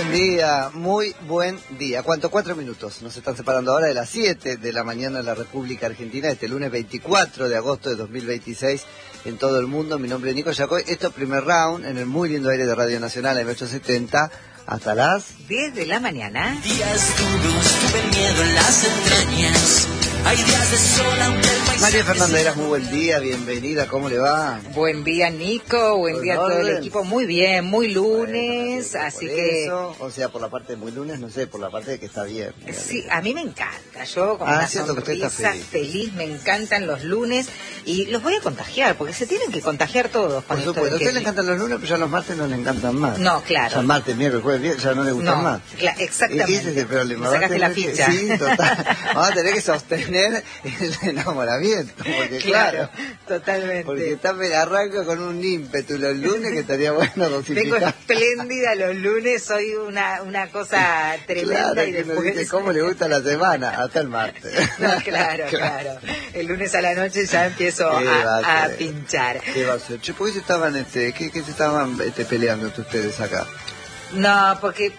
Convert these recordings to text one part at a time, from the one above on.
buen día, muy buen día. ¿Cuánto? 4 minutos. Nos están separando ahora de las 7 de la mañana en la República Argentina, este lunes 24 de agosto de 2026 en todo el mundo. Mi nombre es Nico Yacoy. Esto es Primer Round en el muy lindo aire de Radio Nacional M870 hasta las 10 de la mañana. Días duros, tuve miedo en las entrañas. Hay días de sol, aunque el paisaje... María Fernanda Heras, muy buen día, bienvenida, ¿cómo le va? Buen día, Nico, buen día a todo el equipo. Muy bien, muy lunes, Bueno, así por que... eso, o sea, por la parte de muy lunes, no sé, por la parte de que está bien. Sí, a mí me encanta, yo con una cierto que usted está sonrisa feliz, me encantan los lunes y los voy a contagiar, porque se tienen que contagiar todos. Por supuesto, a usted le encantan los lunes, pero ya los martes no le encantan más. No, claro. Ya martes, miércoles, jueves, viernes, ya no le gustan más. Exactamente. ¿Y ese es el problema? Me sacaste la ficha. Sí, total. Vamos a tener que sostener el enamoramiento, porque claro, totalmente. Porque arranca con un ímpetu los lunes que estaría bueno dosificar. Vengo espléndida los lunes, soy una cosa tremenda. Claro, y que después... dice cómo le gusta la semana, hasta el martes. No, claro. El lunes a la noche ya empiezo a pinchar. ¿Qué va a hacer? Che, ¿por qué se estaban, qué se estaban peleando ustedes acá? No, porque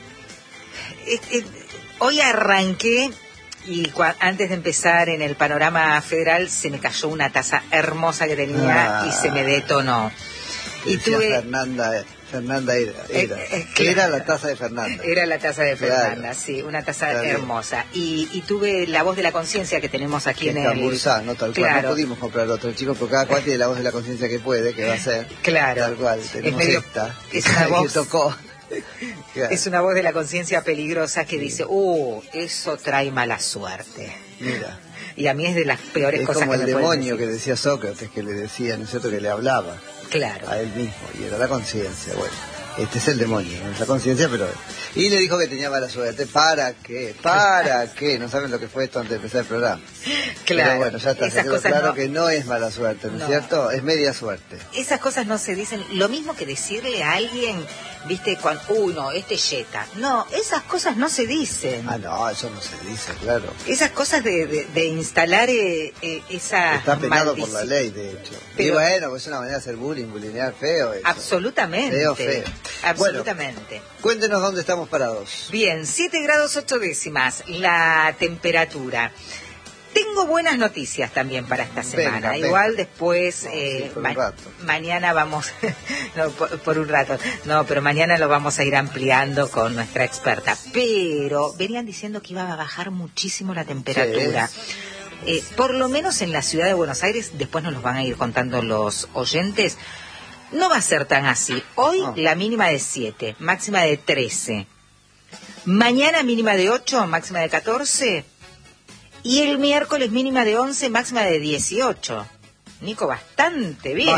hoy arranqué y antes de empezar en el panorama federal se me cayó una taza hermosa que tenía y se me detonó. Y tuve... Fernanda era. Era la taza de Fernanda. Era la taza de Fernanda, sí, una taza hermosa. Y tuve la voz de la conciencia que tenemos aquí en el... no tal cual, no pudimos comprar otro, chicos, porque cada cual tiene la voz de la conciencia que puede, que va a ser. Claro. Tal cual, tenemos esta. Es una voz... que tocó. Claro. Es una voz de la conciencia peligrosa que dice, eso trae mala suerte. Mira. Y a mí es de las peores cosas que me pueden decir. Es como el demonio que decía Sócrates, que le decía, ¿no es cierto?, que le hablaba. Claro. A él mismo, y era la conciencia, bueno. Este es el demonio, no es la conciencia, pero... Y le dijo que tenía mala suerte. ¿Para qué? ¿Para qué? No saben lo que fue esto antes de empezar el programa. Claro. Pero bueno, ya está, se quedó claro que no es mala suerte, ¿no es cierto? Es media suerte. Esas cosas no se dicen. Lo mismo que decirle a alguien, viste, cuando... no, este yeta. No, esas cosas no se dicen. No, eso no se dice, claro. Esas cosas de instalar esa... Está penado por la ley, de hecho. Pero, y bueno, pues es una manera de hacer bullyingar feo. Eso. Absolutamente. Feo. Absolutamente. Bueno, cuéntenos dónde estamos parados. Bien, 7 grados 8 décimas la temperatura. Tengo buenas noticias también para esta semana. Venga. Igual después, mañana vamos, no, por un rato, no, pero mañana lo vamos a ir ampliando con nuestra experta. Pero venían diciendo que iba a bajar muchísimo la temperatura. Sí. Por lo menos en la ciudad de Buenos Aires, después nos los van a ir contando los oyentes. No va a ser tan así. Hoy la mínima de 7, máxima de 13. Mañana mínima de 8, máxima de 14. Y el miércoles mínima de 11, máxima de 18. Nico, bastante bien.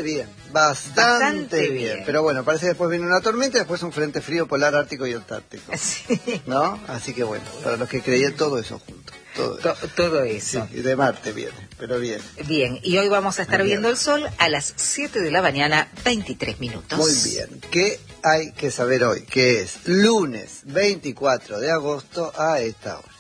Bastante bien. Pero bueno, parece que después viene una tormenta y después un frente frío polar ártico y antártico. Sí. ¿No? Así que bueno, para los que creían todo eso junto. Todo eso. Sí, y de Marte viene, pero bien. Bien, y hoy vamos a estar viendo el sol a las 7 de la mañana, 23 minutos. Muy bien. ¿Qué hay que saber hoy? Que es lunes 24 de agosto a esta hora.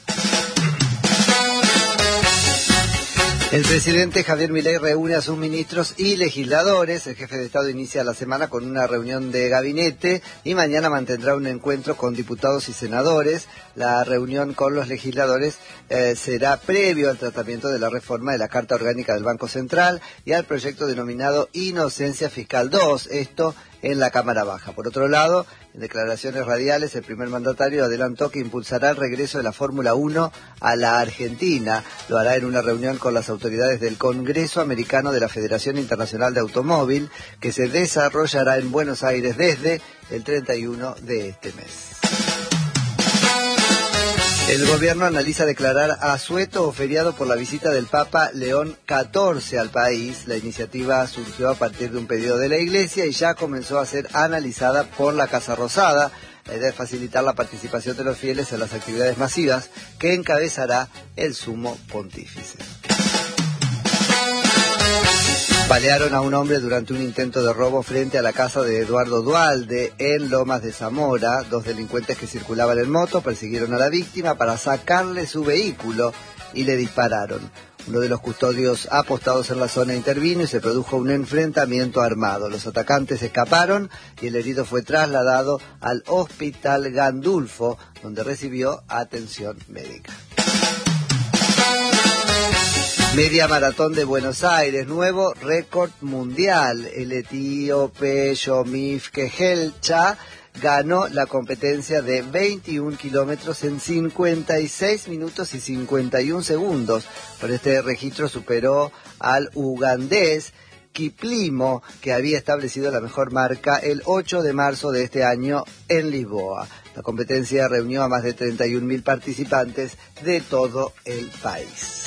El presidente Javier Milei reúne a sus ministros y legisladores. El jefe de Estado inicia la semana con una reunión de gabinete y mañana mantendrá un encuentro con diputados y senadores. La reunión con los legisladores será previo al tratamiento de la reforma de la Carta Orgánica del Banco Central y al proyecto denominado Inocencia Fiscal 2, esto en la Cámara Baja. Por otro lado, en declaraciones radiales, el primer mandatario adelantó que impulsará el regreso de la Fórmula 1 a la Argentina. Lo hará en una reunión con las autoridades del Congreso Americano de la Federación Internacional de Automóvil, que se desarrollará en Buenos Aires desde el 31 de este mes. El gobierno analiza declarar asueto o feriado por la visita del Papa León XIV al país. La iniciativa surgió a partir de un pedido de la Iglesia y ya comenzó a ser analizada por la Casa Rosada. La idea es facilitar la participación de los fieles en las actividades masivas que encabezará el Sumo Pontífice. Balearon a un hombre durante un intento de robo frente a la casa de Eduardo Duhalde en Lomas de Zamora. 2 delincuentes que circulaban en moto persiguieron a la víctima para sacarle su vehículo y le dispararon. Uno de los custodios apostados en la zona intervino y se produjo un enfrentamiento armado. Los atacantes escaparon y el herido fue trasladado al Hospital Gandulfo, donde recibió atención médica. Media Maratón de Buenos Aires, nuevo récord mundial. El etíope Yomif Kehelcha ganó la competencia de 21 kilómetros en 56 minutos y 51 segundos. Por este registro superó al ugandés Kiplimo, que había establecido la mejor marca el 8 de marzo de este año en Lisboa. La competencia reunió a más de 31.000 participantes de todo el país.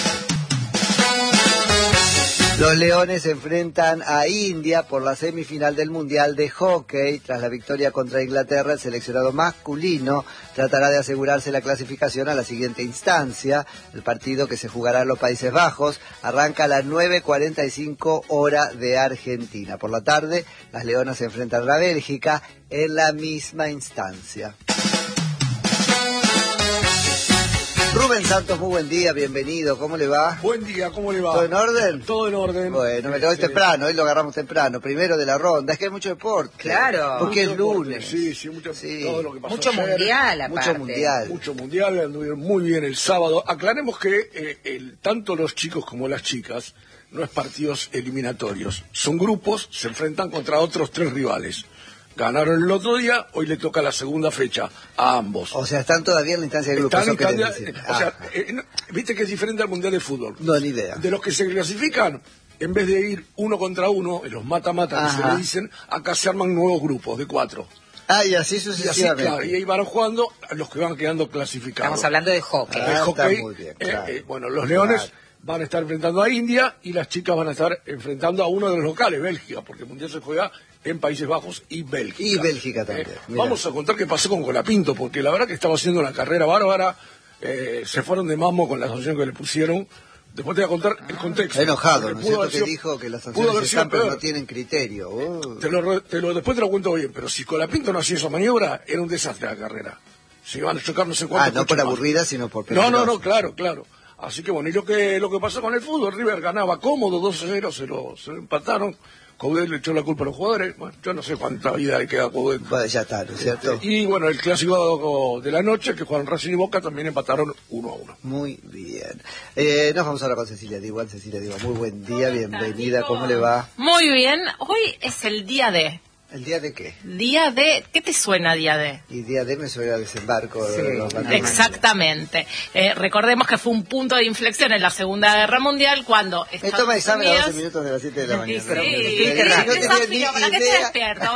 Los Leones se enfrentan a India por la semifinal del Mundial de Hockey. Tras la victoria contra Inglaterra, el seleccionado masculino tratará de asegurarse la clasificación a la siguiente instancia. El partido, que se jugará en los Países Bajos, arranca a las 9:45 hora de Argentina. Por la tarde, las Leonas se enfrentan a la Bélgica en la misma instancia. Rubén Santos, muy buen día, bienvenido, ¿cómo le va? Buen día, ¿cómo le va? ¿Todo en orden? Todo en orden. Bueno, me quedo temprano, hoy lo agarramos temprano, primero de la ronda, es que hay mucho deporte. Claro. Porque mucho es lunes. Sí, todo lo que pasó mucho ayer. mundial, aparte. Mucho mundial, anduvieron muy bien el sábado. Aclaremos que tanto los chicos como las chicas no es partidos eliminatorios, son grupos, se enfrentan contra otros 3 rivales. Ganaron el otro día, hoy le toca la segunda fecha a ambos. O sea, están todavía en la instancia de grupos. Viste que es diferente al Mundial de Fútbol. No, ni idea. De los que se clasifican, en vez de ir 1 contra 1, en los mata-mata que se le dicen, acá se arman nuevos grupos de 4. Y así sucesivamente. Claro, y ahí van jugando los que van quedando clasificados. Estamos hablando de hockey. El hockey, está muy bien, claro. Bueno, los Leones van a estar enfrentando a India y las chicas van a estar enfrentando a uno de los locales, Bélgica, porque el Mundial se juega en Países Bajos y Bélgica. Y Bélgica también. Vamos a contar qué pasó con Colapinto, porque la verdad que estaba haciendo una carrera bárbara, se fueron de mambo con la sanción que le pusieron. Después te voy a contar el contexto. Enojado, ¿no es cierto? Que dijo que las sanciones están, pero no tienen criterio. Después te lo cuento bien, pero si Colapinto no hacía esa maniobra, era un desastre la carrera. Se iban a chocar no sé cuántos. No por aburrida, sino por peligrosa. No, claro. Así que bueno, y lo que pasó con el fútbol, River ganaba cómodo, 2-0, se lo empataron. Coudet le echó la culpa a los jugadores. Bueno, yo no sé cuánta vida le queda a Coudet. Bueno, ya está, ¿no es cierto? Y bueno, el clásico de la noche, que jugaron Racing y Boca, también empataron 1-1. Muy bien. Nos vamos ahora con Cecilia Diwan. Cecilia Diwan, muy buen día, bienvenida, ¿cómo le va? Muy bien, hoy es el día de... ¿El día de qué? Día de... ¿Qué te suena día de? Y día de me suena desembarco. Sí, de los exactamente. Recordemos que fue un punto de inflexión en la Segunda Guerra Mundial cuando me toma examen Unidos... a 12 minutos de las 7 de la mañana. Desafío, ¿para qué te despierto?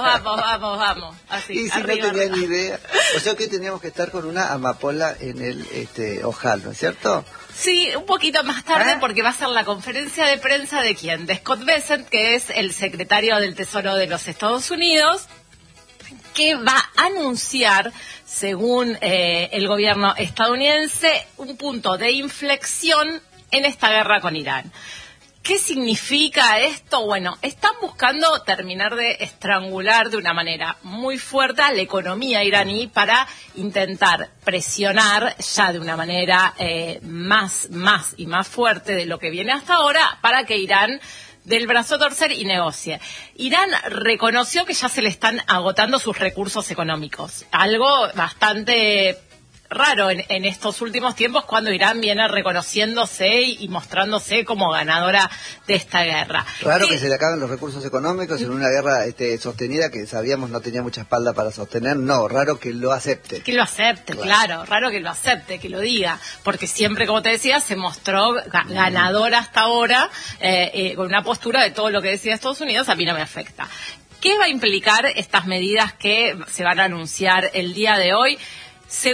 Vamos. Así, y si arriba, no tenía ni idea. O sea que teníamos que estar con una amapola en el ojal, ¿no es cierto? Sí, un poquito más tarde porque va a ser la conferencia de prensa de quién, de Scott Bessent, que es el secretario del Tesoro de los Estados Unidos, que va a anunciar, según el gobierno estadounidense, un punto de inflexión en esta guerra con Irán. ¿Qué significa esto? Bueno, están buscando terminar de estrangular de una manera muy fuerte a la economía iraní para intentar presionar ya de una manera más fuerte de lo que viene hasta ahora para que Irán dé el brazo a torcer y negocie. Irán reconoció que ya se le están agotando sus recursos económicos, algo bastante raro en estos últimos tiempos cuando Irán viene reconociéndose y mostrándose como ganadora de esta guerra. Raro que se le acaben los recursos económicos en una guerra sostenida que sabíamos no tenía mucha espalda para sostener. No, raro que lo acepte. Que lo acepte, claro, raro que lo acepte, que lo diga, porque siempre, como te decía, se mostró ganadora hasta ahora con una postura de todo lo que decía Estados Unidos, a mí no me afecta. ¿Qué va a implicar estas medidas que se van a anunciar el día de hoy?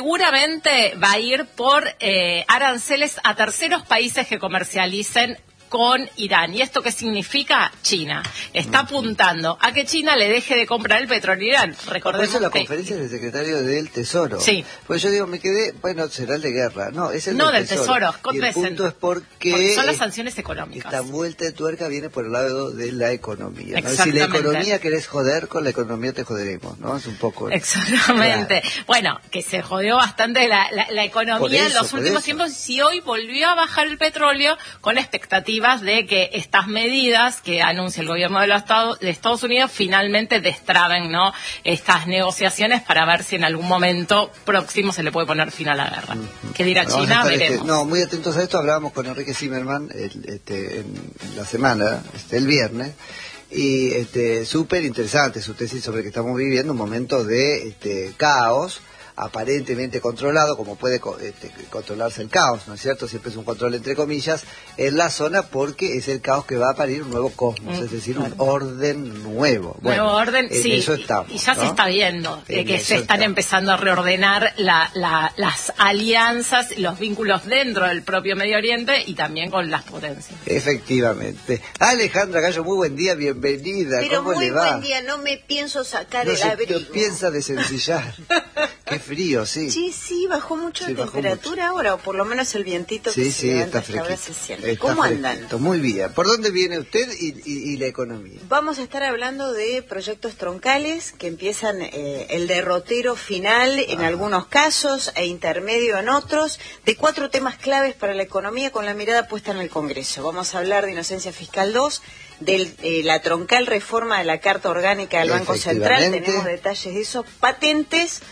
Seguramente va a ir por aranceles a terceros países que comercialicen con Irán. ¿Y esto qué significa? China está apuntando a que China le deje de comprar el petróleo a Irán. Recordemos por eso la conferencia del secretario del Tesoro. Sí. Pues yo digo, me quedé, bueno, será el de guerra. No, es el del Tesoro. Y el punto es porque son las sanciones económicas. Esta vuelta de tuerca viene por el lado de la economía, ¿no? Si la economía querés joder, con la economía te joderemos, ¿no? Es un poco... Exactamente. Claro. Bueno, que se jodió bastante la economía en los últimos tiempos, y hoy volvió a bajar el petróleo con expectativas de que estas medidas que anuncia el gobierno de Estados Unidos finalmente destraben, ¿no?, estas negociaciones para ver si en algún momento próximo se le puede poner fin a la guerra. ¿Qué dirá China? Veremos. No, muy atentos a esto. Hablábamos con Enrique Zimmerman en la semana, el viernes, y súper interesante su tesis sobre que estamos viviendo un momento de caos aparentemente controlado, como puede controlarse el caos, ¿no es cierto? Siempre es un control entre comillas en la zona, porque es el caos que va a parir un nuevo cosmos, es decir, un orden nuevo. Bueno, nuevo orden, sí, eso estamos, y ya, ¿no?, se está viendo que se están empezando a reordenar las alianzas, los vínculos dentro del propio Medio Oriente y también con las potencias. Efectivamente. Alejandra Gallo, muy buen día, bienvenida. Pero ¿Cómo muy le va? Buen día, no me pienso sacar no el abrigo. No piensa desencillar. Qué frío, sí. Sí, bajó mucho la temperatura ahora, o por lo menos el vientito que se levanta hasta ahora se siente. ¿Cómo andan? Muy bien. ¿Por dónde viene usted y la economía? Vamos a estar hablando de proyectos troncales que empiezan el derrotero final en algunos casos e intermedio en otros, de 4 temas claves para la economía con la mirada puesta en el Congreso. Vamos a hablar de Inocencia Fiscal 2, de la troncal reforma de la Carta Orgánica del Banco Central, tenemos detalles de eso, patentes,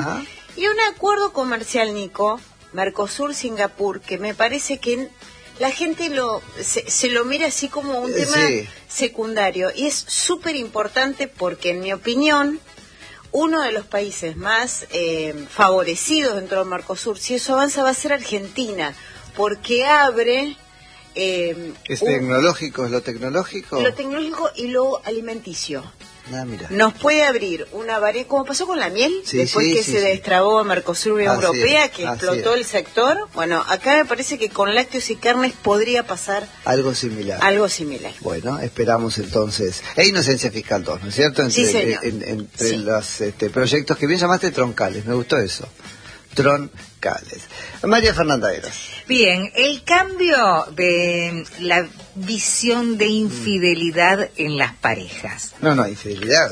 y un acuerdo comercial, Nico, Mercosur-Singapur, que me parece que la gente se lo mira así como un tema secundario, y es súper importante porque, en mi opinión, uno de los países más favorecidos dentro del Mercosur, si eso avanza, va a ser Argentina, porque abre... ¿Es tecnológico? ¿Es lo tecnológico? Lo tecnológico y lo alimenticio. Mira. Nos puede abrir una variedad, como pasó con la miel, después que se destrabó Mercosur Europea, que explotó el sector. Bueno, acá me parece que con lácteos y carnes podría pasar algo similar. Bueno, esperamos entonces. E Inocencia Fiscal 2, ¿no es cierto? Entre los proyectos que bien llamaste troncales, me gustó eso. Troncales. María Fernanda Eras. Bien, el cambio de la visión de infidelidad en las parejas. No, infidelidad,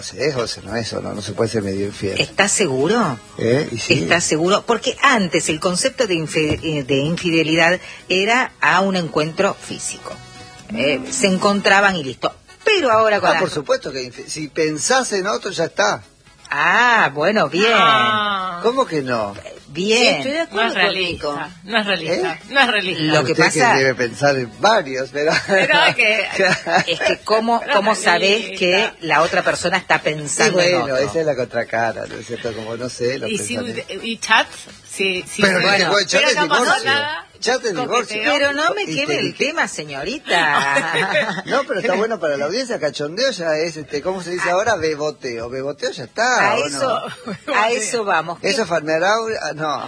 no se puede ser medio infiel. ¿Estás seguro? ¿Y sí? ¿Estás seguro? Porque antes el concepto de infidelidad era a un encuentro físico. Se encontraban y listo. Pero ahora con por supuesto que si pensás en otro ya está. Bueno, bien. ¿Cómo que no? Bien. Sí, estoy de acuerdo, no es realista. No es realista. Lo que pasa que debe pensar en varios, pero es que cómo sabés que la otra persona está pensando en otro. Esa es la contracara, ¿no es cierto? Como no sé, y chat, sí, pero chat es divorcio. Chat es divorcio. Pero no me queme el tema, señorita. No, pero está bueno para la audiencia. Cachondeo ya es, ¿cómo se dice ahora? Beboteo. Beboteo ya está. A eso vamos. Eso farmeará. No.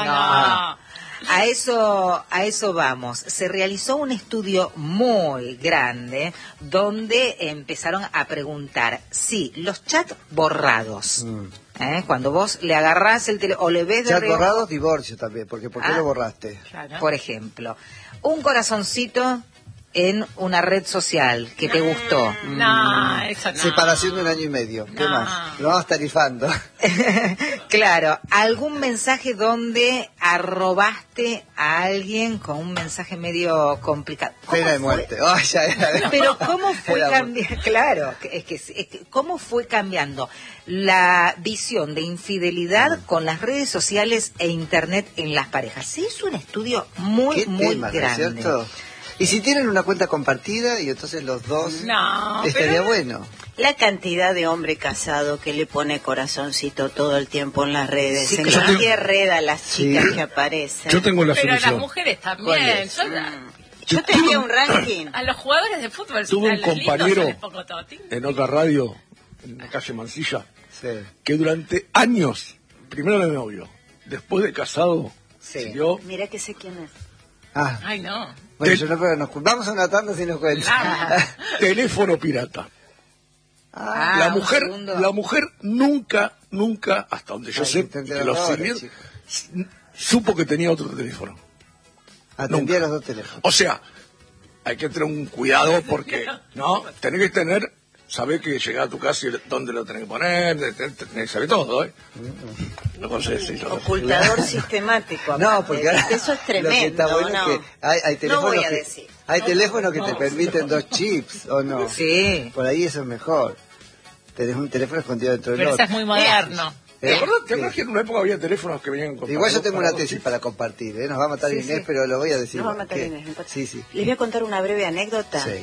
A eso vamos. Se realizó un estudio muy grande donde empezaron a preguntar si los chats borrados, cuando vos le agarrás el teléfono o le ves de chat borrados, divorcio también, porque ¿por qué lo borraste? Claro. Por ejemplo, un corazoncito en una red social que te gustó. No, eso no. Separación de 1 año y medio. ¿Qué más? Lo vamos tarifando. Claro, algún mensaje donde arrobaste a alguien con un mensaje medio complicado. Pena de muerte. Pero ¿cómo fue cambiando? Claro, es que ¿cómo fue cambiando la visión de infidelidad con las redes sociales e internet en las parejas? Se hizo un estudio muy grande. ¿No es cierto? Y si tienen una cuenta compartida y entonces los dos, estaría bueno. La cantidad de hombre casado que le pone corazoncito todo el tiempo en las redes, qué red a las chicas que aparecen. Yo tengo la solución. Pero las mujeres también. Yo tenía un ranking. A los jugadores de fútbol. Tuve un compañero en otra radio, en la calle Mansilla, que durante años, primero de novio, después de casado, siguió... Mira que sé quién es. Ay, no. Bueno, yo no, pero vamos a una tanda si nos cuentan. Teléfono pirata. La mujer nunca, hasta donde yo sé, que los sirvientes, supo que tenía otro teléfono. Atendía los dos teléfonos. O sea, hay que tener un cuidado porque, ¿no? Tenés que tener, saber que llegás a tu casa y dónde lo tenés que poner, tenés que saber todo, ¿eh? No sé si ocultador sistemático. No, porque ahora eso es tremendo. Lo que está bueno es que hay teléfonos, no voy a decir. Hay teléfonos que te permiten 2 chips, ¿o no? Sí. Por ahí eso es mejor. Tenés un teléfono escondido dentro del otro. Pero eso es muy moderno. ¿Te acuerdas que en una época había teléfonos que venían con... Igual yo tengo una tesis para compartir, ¿eh? Nos va a matar Inés, pero lo voy a decir. Nos va a matar Inés. Sí. Les voy a contar una breve anécdota. Sí.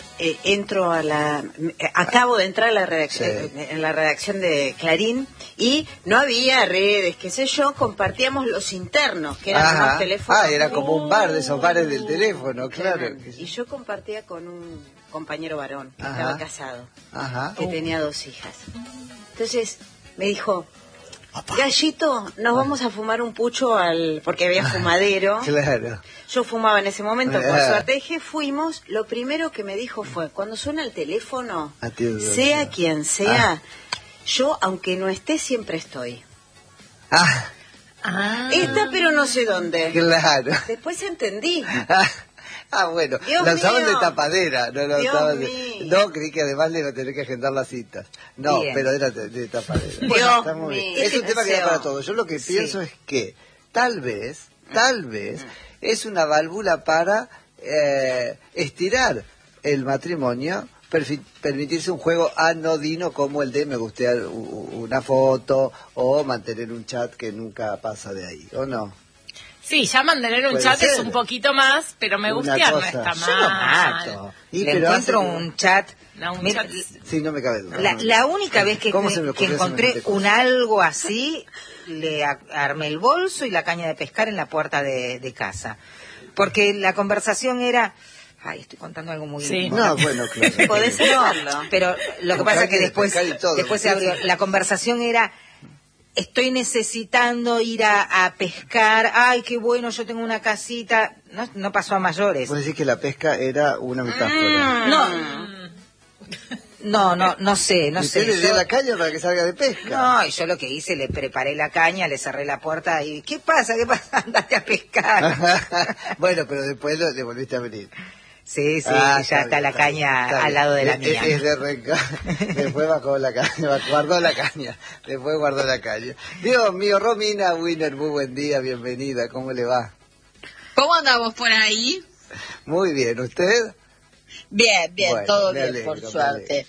Acabo de entrar a la redacción, en la redacción de Clarín, y no había redes, qué sé yo, compartíamos los internos, que eran unos teléfonos. Era como un bar de esos bares del teléfono, claro. Y yo compartía con un compañero varón, que estaba casado, que tenía 2 hijas. Entonces me dijo: Gallito, nos vamos a fumar un pucho porque había fumadero. Claro. Yo fumaba en ese momento, por suerte fuimos. Lo primero que me dijo fue: cuando suena el teléfono, sea quien sea, yo, aunque no esté, siempre estoy. Está, pero no sé dónde. Claro. Después entendí. Bueno, la usaban de tapadera, no, creí que además le iba a tener que agendar las citas. No, bien. Pero era de tapadera. Está muy bien. Es un tema que da para todo. Yo lo que pienso es que tal vez, es una válvula para estirar el matrimonio, permitirse un juego anodino como el de me gusta una foto o mantener un chat que nunca pasa de ahí, ¿o no? Sí, ya mantener un chat es un poquito más, pero me gustear no está mal. Yo lo mato. Le encuentro un chat. Sí, no me cabe duda. La única vez que encontré un algo así, le armé el bolso y la caña de pescar en la puerta de casa. Porque la conversación era... Ay, estoy contando algo muy íntimo. No, bueno, claro. Podés hacerlo. Pero lo que pasa es que después se abrió. La conversación era... Estoy necesitando ir a pescar. Ay, qué bueno, yo tengo una casita. No pasó a mayores. ¿Puedes decir que la pesca era una metáfora? No sé. ¿Usted le dio la caña para que salga de pesca? No, y yo lo que hice, le preparé la caña, le cerré la puerta y... ¿Qué pasa? Andate a pescar. Bueno, pero después le volviste a venir. Sí, ya está la caña al lado de la mía. Es de renca. Después bajó la caña, guardó la caña. Después guardó la caña. Dios mío, Romina Wiener, muy buen día, bienvenida. ¿Cómo le va? ¿Cómo andamos por ahí? Muy bien, ¿usted? Bien, bueno, todo bien, por suerte.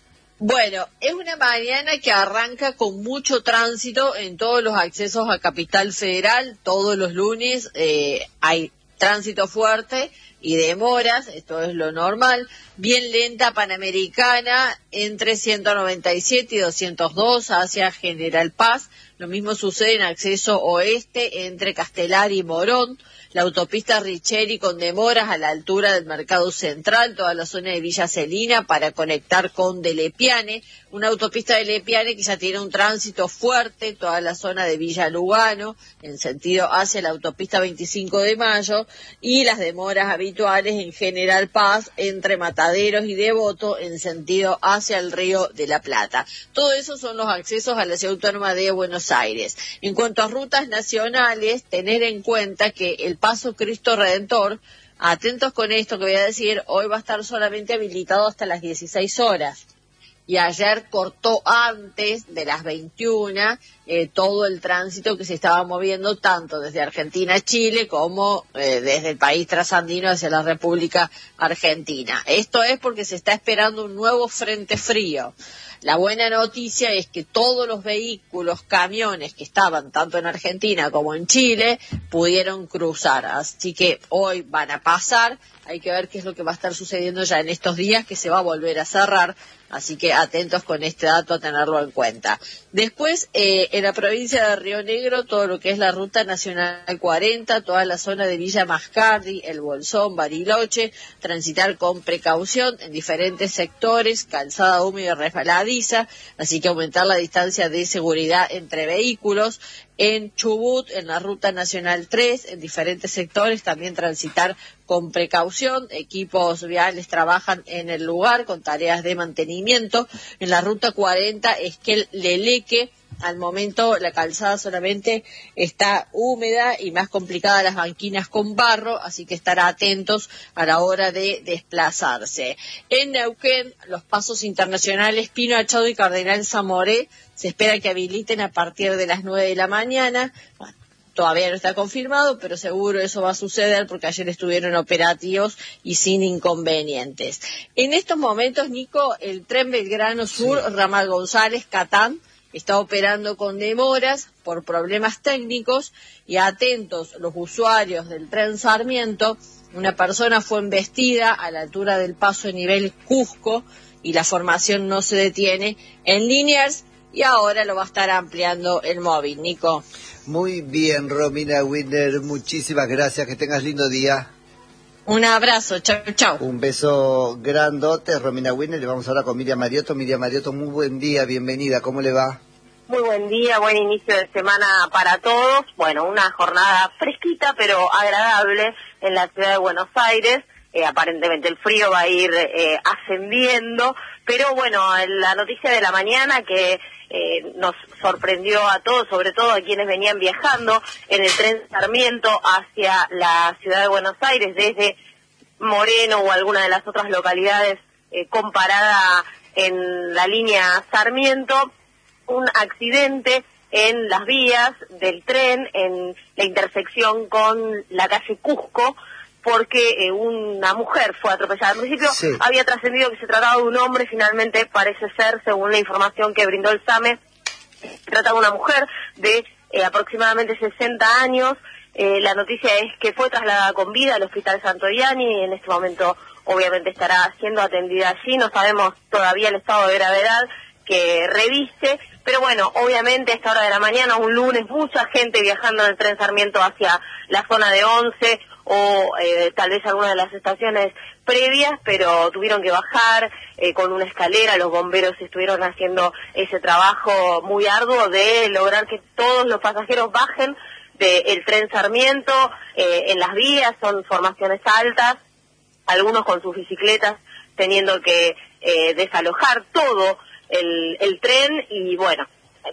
Bueno, es una mañana que arranca con mucho tránsito en todos los accesos a Capital Federal. Todos los lunes hay tránsito fuerte y demoras, esto es lo normal. Bien lenta Panamericana entre 197 y 202 hacia General Paz. Lo mismo sucede en acceso oeste entre Castelar y Morón. La autopista Richeri con demoras a la altura del Mercado Central, toda la zona de Villa Celina para conectar con de Lepiane. Una autopista de Lepiane que ya tiene un tránsito fuerte, toda la zona de Villa Lugano, en sentido hacia la autopista 25 de Mayo, y las demoras habituales en General Paz entre Mataderos y Devoto, en sentido hacia el Río de la Plata. Todo eso son los accesos a la Ciudad Autónoma de Buenos Aires. En cuanto a rutas nacionales, tener en cuenta que el Paso Cristo Redentor, atentos con esto que voy a decir, hoy va a estar solamente habilitado hasta las 16 horas. Y ayer cortó antes de las 21 todo el tránsito que se estaba moviendo tanto desde Argentina a Chile como desde el país trasandino hacia la República Argentina. Esto es porque se está esperando un nuevo frente frío. La buena noticia es que todos los vehículos, camiones que estaban tanto en Argentina como en Chile pudieron cruzar, así que hoy van a pasar. Hay que ver qué es lo que va a estar sucediendo ya en estos días, que se va a volver a cerrar, así que atentos con este dato a tenerlo en cuenta. Después, en la provincia de Río Negro, todo lo que es la Ruta Nacional 40, toda la zona de Villa Mascardi, El Bolsón, Bariloche, transitar con precaución en diferentes sectores, calzada húmeda y resbaladiza. parabrisas, así que aumentar la distancia de seguridad entre vehículos. En Chubut, en la Ruta Nacional 3, en diferentes sectores, también transitar con precaución. Equipos viales trabajan en el lugar con tareas de mantenimiento. En la Ruta 40, Esquel-Leleque, al momento la calzada solamente está húmeda y más complicada las banquinas con barro, así que estar atentos a la hora de desplazarse. En Neuquén, los pasos internacionales Pino Achado y Cardenal Zamoré se espera que habiliten a partir de las 9 de la mañana. Bueno, todavía no está confirmado, pero seguro eso va a suceder porque ayer estuvieron operativos y sin inconvenientes. En estos momentos, Nico, el tren Belgrano Sur, sí, Ramal González, Catán, está operando con demoras por problemas técnicos, y atentos los usuarios del tren Sarmiento, una persona fue embestida a la altura del paso de nivel Cusco y la formación no se detiene en Liniers, y ahora lo va a estar ampliando el móvil. Nico. Muy bien, Romina Winner, muchísimas gracias, que tengas lindo día. Un abrazo, chau, chau. Un beso grandote, Romina Winner. Le vamos ahora con Miriam Mariotto. Miriam Mariotto, muy buen día, bienvenida, ¿cómo le va? Muy buen día, buen inicio de semana para todos. Bueno, una jornada fresquita pero agradable en la ciudad de Buenos Aires. Aparentemente el frío va a ir ascendiendo, pero bueno, la noticia de la mañana que nos sorprendió a todos, sobre todo a quienes venían viajando en el tren Sarmiento hacia la ciudad de Buenos Aires desde Moreno o alguna de las otras localidades comparada en la línea Sarmiento, un accidente en las vías del tren en la intersección con la calle Cusco, porque una mujer fue atropellada. Al principio sí había trascendido que se trataba de un hombre, finalmente parece ser, según la información que brindó el SAME, se trata de una mujer de aproximadamente 60 años. La noticia es que fue trasladada con vida al Hospital Santoyani y en este momento obviamente estará siendo atendida allí. No sabemos todavía el estado de gravedad que reviste, pero bueno, obviamente a esta hora de la mañana, un lunes, mucha gente viajando en el tren Sarmiento hacia la zona de Once o tal vez alguna de las estaciones previas, pero tuvieron que bajar con una escalera. Los bomberos estuvieron haciendo ese trabajo muy arduo de lograr que todos los pasajeros bajen del tren Sarmiento. En las vías son formaciones altas, algunos con sus bicicletas teniendo que desalojar todo el tren, y bueno,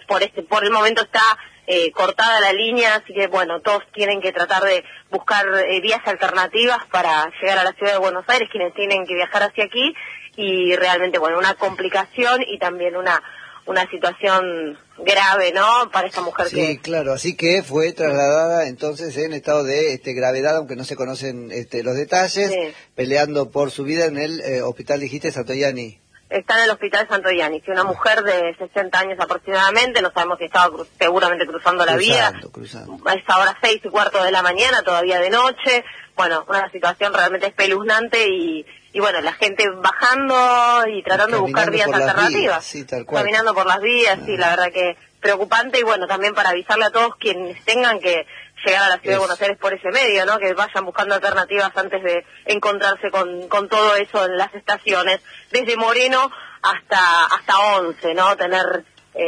por el momento está cortada la línea, así que bueno, todos tienen que tratar de buscar vías alternativas para llegar a la ciudad de Buenos Aires, quienes tienen que viajar hacia aquí, y realmente bueno, una complicación y también una situación grave, ¿no?, para esta mujer. Sí, claro, así que fue trasladada entonces en estado de gravedad, aunque no se conocen los detalles, sí, peleando por su vida en el hospital, dijiste, Santoyani. Está en el Hospital Santoyani, que una mujer de 60 años aproximadamente, no sabemos si estaba seguramente cruzando la vía, a esta hora 6:15 de la mañana, todavía de noche. Bueno, una situación realmente espeluznante y bueno, la gente bajando y tratando de buscar vías alternativas. Sí, tal cual. Caminando por las vías, sí, la verdad que preocupante, y bueno, también para avisarle a todos quienes tengan que llegar a la ciudad de Buenos Aires por ese medio, ¿no?, que vayan buscando alternativas antes de encontrarse con todo eso en las estaciones, desde Moreno hasta Once, ¿no?, tener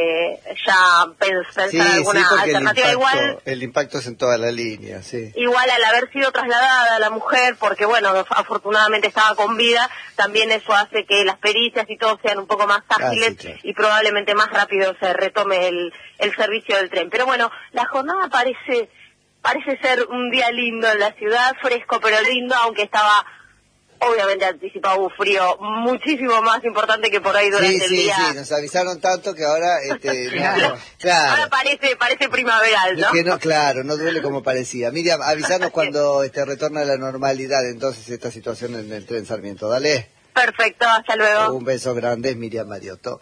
ya pensar alguna alternativa. Igual el impacto es en toda la línea, sí. Igual al haber sido trasladada la mujer, porque bueno, afortunadamente estaba con vida, también eso hace que las pericias y todo sean un poco más ágiles, sí, claro, y probablemente más rápido se retome el servicio del tren. Pero bueno, la jornada parece ser un día lindo en la ciudad, fresco pero lindo, aunque estaba obviamente anticipado un frío muchísimo más importante que por ahí durante el día. Sí, nos avisaron tanto que ahora claro. Ahora parece primaveral, ¿no? Que no, claro, no duele como parecía. Miriam, avisanos cuando retorna a la normalidad entonces esta situación en el tren Sarmiento, dale. Perfecto, hasta luego. Un beso grande, Miriam Mariotto.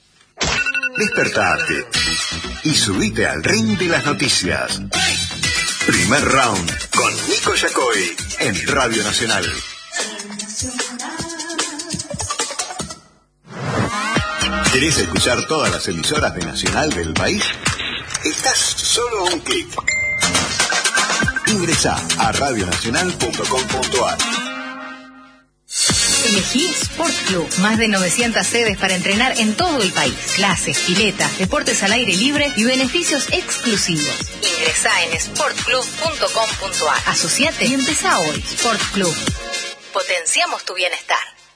Despertate y subite al ring de las noticias. Primer round con Nico Yacoy en Radio Nacional. ¿Querés escuchar todas las emisoras de Nacional del país? Estás solo a un clic. Ingresá a radionacional.com.ar. Elegí Sport Club. Más de 900 sedes para entrenar en todo el país. Clases, pileta, deportes al aire libre y beneficios exclusivos. Ingresá en sportclub.com.ar. Asociate y empezá hoy. Sport Club. Potenciamos tu bienestar.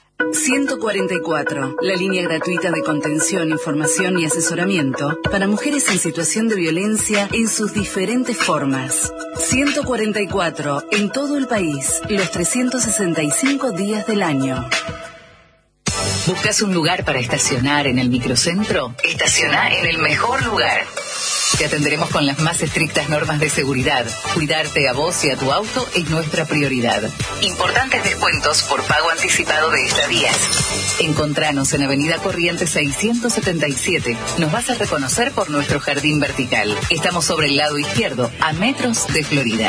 144, la línea gratuita de contención, información y asesoramiento para mujeres en situación de violencia en sus diferentes formas. 144, en todo el país, los 365 días del año. ¿Buscas un lugar para estacionar en el microcentro? Estaciona en el mejor lugar. Te atenderemos con las más estrictas normas de seguridad. Cuidarte a vos y a tu auto es nuestra prioridad. Importantes descuentos por pago anticipado de estadías. Encontranos en Avenida Corrientes 677. Nos vas a reconocer por nuestro jardín vertical. Estamos sobre el lado izquierdo, a metros de Florida.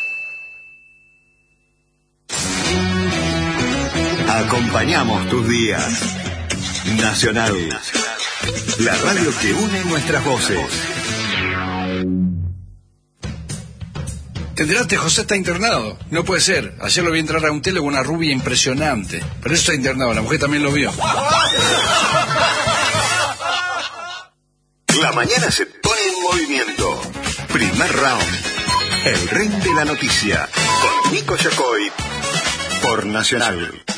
Acompañamos tus días. Nacional. La radio que une nuestras voces. Te enteraste, José está internado. No puede ser. Ayer lo vi entrar a un tele con una rubia impresionante. Pero eso está internado, la mujer también lo vio. La mañana se pone en movimiento. Primer round. El ring de la noticia. Con Nico Yacoy. Por Nacional.